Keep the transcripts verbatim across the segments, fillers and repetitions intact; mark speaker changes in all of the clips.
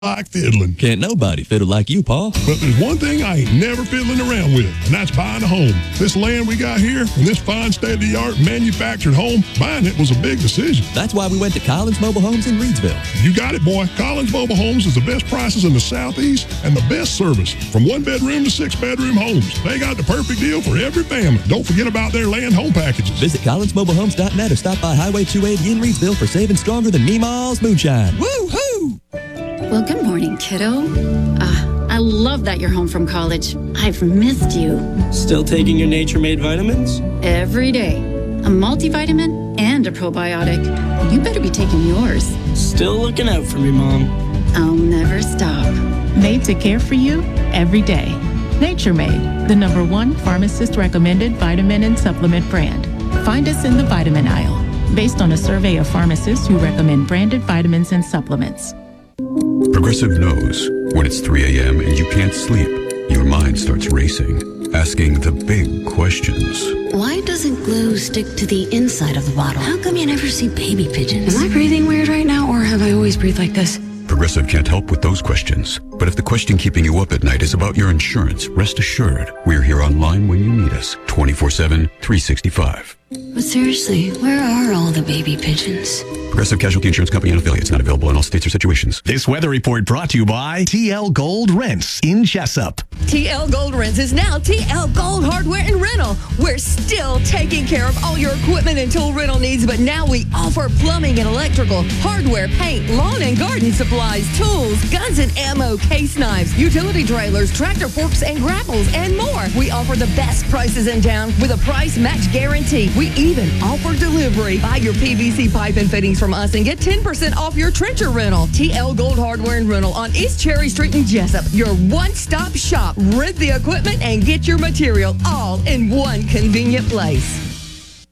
Speaker 1: like fiddling.
Speaker 2: Can't nobody fiddle like you, Paul.
Speaker 1: But there's one thing I ain't never fiddling around with, and that's buying a home. This land we got here, and this fine state-of-the-art manufactured home, buying it was a big decision.
Speaker 2: That's why we went to Collins Mobile Homes in Reedsville.
Speaker 1: You got it, boy. Collins Mobile Homes is the best prices in the Southeast and the best service. From one-bedroom to six-bedroom homes. They got the perfect deal for every family. Don't forget about their land home packages.
Speaker 2: Visit collins mobile homes dot net or stop by Highway two eighty in Reedsville for saving stronger than Meemaw's Moonshine. Woo-hoo!
Speaker 3: Well, good morning, kiddo. Uh, I love that you're home from college. I've missed you.
Speaker 4: Still taking your Nature Made vitamins?
Speaker 3: Every day. A multivitamin and a probiotic. You better be taking yours.
Speaker 4: Still looking out for me, Mom.
Speaker 3: I'll never stop.
Speaker 5: Made to care for you every day. Nature Made, the number one pharmacist-recommended vitamin and supplement brand. Find us in the vitamin aisle, based on a survey of pharmacists who recommend branded vitamins and supplements.
Speaker 6: Progressive knows when it's three a.m. and you can't sleep, your mind starts racing, asking the big questions.
Speaker 7: Why doesn't glue stick to the inside of the bottle? How come you never see baby pigeons? Am I breathing weird right now, or have I always breathed like this?
Speaker 6: Progressive can't help with those questions. But if the question keeping you up at night is about your insurance, rest assured, we're here online when you need us, twenty-four seven, three sixty-five.
Speaker 7: But seriously, where are all the baby pigeons?
Speaker 6: Progressive Casualty Insurance Company and affiliates, not available in all states or situations.
Speaker 8: This weather report brought to you by T L Gold Rents in Jessup.
Speaker 9: T L Gold Rents is now T L Gold Hardware and Rental. We're still taking care of all your equipment and tool rental needs, but now we offer plumbing and electrical, hardware, paint, lawn and garden supplies, tools, guns and ammo, case knives, utility trailers, tractor forks and grapples, and more. We offer the best prices in town with a price match guarantee. We even offer delivery. Buy your P V C pipe and fittings from us and get ten percent off your trencher rental. T L Gold Hardware and Rental on East Cherry Street in Jessup. Your one-stop shop. Rent the equipment and get your material all in one convenient place.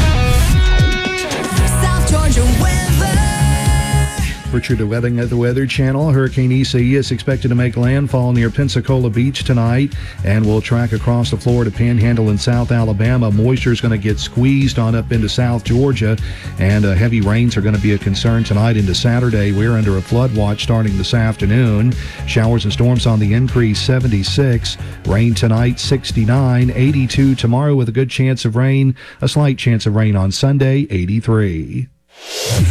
Speaker 10: South Georgia weather.
Speaker 11: Richard Webbing at the Weather Channel. Hurricane Isaias is expected to make landfall near Pensacola Beach tonight and will track across the Florida Panhandle in South Alabama. Moisture is going to get squeezed on up into South Georgia, and uh, heavy rains are going to be a concern tonight into Saturday. We're under a flood watch starting this afternoon. Showers and storms on the increase, seventy-six. Rain tonight, sixty-nine. eighty-two tomorrow with a good chance of rain. A slight chance of rain on Sunday, eighty-three.